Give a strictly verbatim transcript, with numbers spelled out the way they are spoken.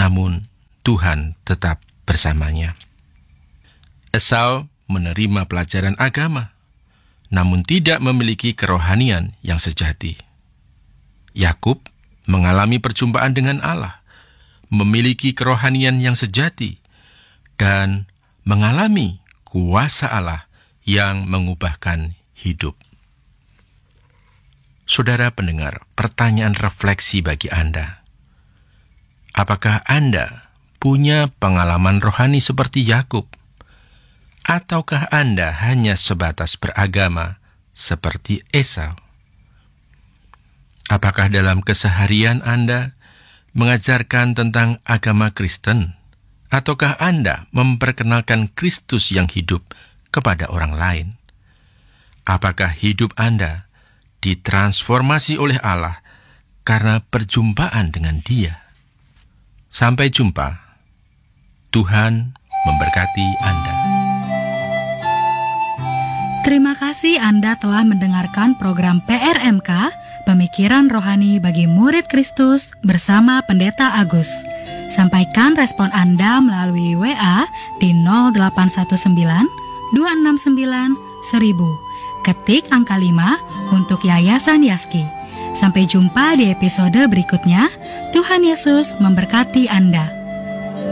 namun Tuhan tetap bersamanya. Esau menerima pelajaran agama, namun tidak memiliki kerohanian yang sejati. Yakub mengalami perjumpaan dengan Allah, memiliki kerohanian yang sejati, dan mengalami kuasa Allah yang mengubahkan hidup. Saudara pendengar, pertanyaan refleksi bagi Anda. Apakah Anda punya pengalaman rohani seperti Yakub? Ataukah Anda hanya sebatas beragama seperti Esau? Apakah dalam keseharian Anda mengajarkan tentang agama Kristen? Ataukah Anda memperkenalkan Kristus yang hidup kepada orang lain? Apakah hidup Anda ditransformasi oleh Allah karena perjumpaan dengan Dia? Sampai jumpa. Tuhan memberkati Anda. Terima kasih Anda telah mendengarkan program P R M K, Pemikiran Rohani bagi Murid Kristus bersama Pendeta Agus. Sampaikan respon Anda melalui W A di nol delapan satu sembilan dua enam sembilan seribu. Ketik angka lima untuk Yayasan Yaski. Sampai jumpa di episode berikutnya. Tuhan Yesus memberkati Anda.